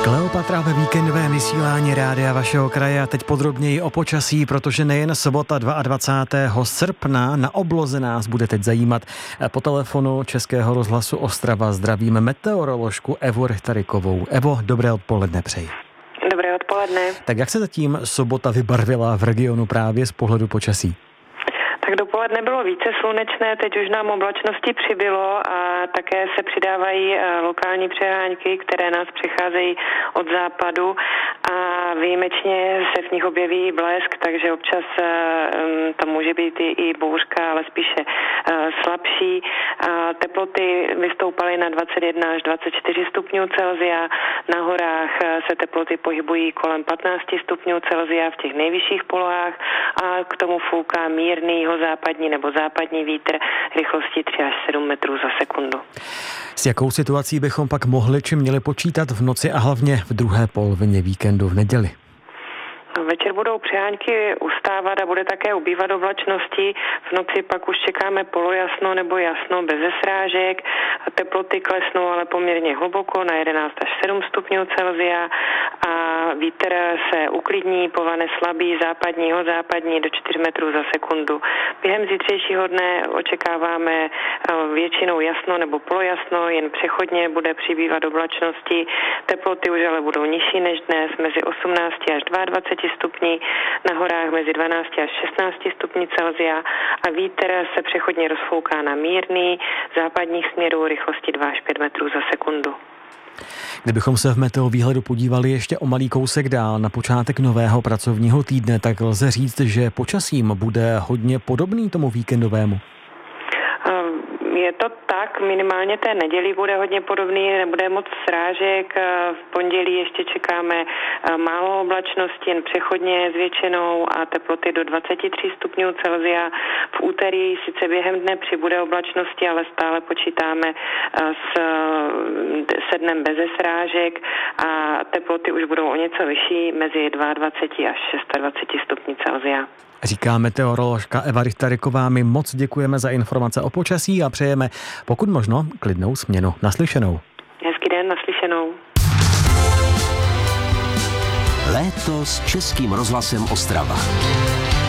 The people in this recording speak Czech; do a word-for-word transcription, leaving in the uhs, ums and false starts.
Kleopatra ve víkendové vysílání rádia vašeho kraje a teď podrobněji o počasí, protože nejen sobota dvacátého druhého srpna na obloze nás bude teď zajímat. Po telefonu Českého rozhlasu Ostrava zdravíme meteoroložku Evu Rychtarykovou. Evo, dobré odpoledne přeji. Dobré odpoledne. Tak jak se zatím sobota vybarvila v regionu právě z pohledu počasí? Tak dopoledne bylo více slunečné, teď už nám oblačnosti přibylo a také se přidávají lokální přehánky, které nás přicházejí od západu a výjimečně se v nich objeví blesk, takže občas tam může být i, i bouřka, ale spíše slabší. Teploty vystoupaly na dvacet jedna až dvacet čtyři stupňů Celsia, na horách se teploty pohybují kolem patnáct stupňů Celsia v těch nejvyšších polohách a k tomu fouká mírný západní nebo západní vítr rychlostí tři až sedm metrů za sekundu. S jakou situací bychom pak mohli či měli počítat v noci a hlavně v druhé polovině víkendu v neděli? Večer budou přehánky ustávat a bude také ubývat oblačnosti. V noci pak už čekáme polojasno nebo jasno bez srážek. Teploty klesnou ale poměrně hluboko na jedenáct až sedm stupňů Celsia a vítr se uklidní, povane slabý západního západní do čtyři metrů za sekundu. Během zítřejšího dne očekáváme většinou jasno nebo polojasno, jen přechodně bude přibývat oblačnosti. Teploty už ale budou nižší než dnes, mezi osmnáct až dvacet dva stupní, na horách mezi dvanáct až šestnáct stupní Celsia a vítr se přechodně rozfouká na mírný západních směrů rychlosti dva až pět metrů za sekundu. Kdybychom se v meteovýhledu podívali ještě o malý kousek dál na počátek nového pracovního týdne, tak lze říct, že počasím bude hodně podobný tomu víkendovému. Je to tak, minimálně té neděli bude hodně podobný, nebude moc srážek, v pondělí ještě čekáme málo oblačnosti, jen přechodně zvětšenou a teploty do dvacet tři stupňů Celsia. V úterý sice během dne přibude oblačnosti, ale stále počítáme s, se dnem beze srážek a teploty už budou o něco vyšší, mezi dvacet dva až dvacet šest stupňů Celsia. Říká meteoroložka Eva Rychtaryková. My moc děkujeme za informace o počasí a přejeme pokud možno klidnou směnu. Naslyšenou. Hezký den, naslyšenou. Léto s Českým rozhlasem Ostrava.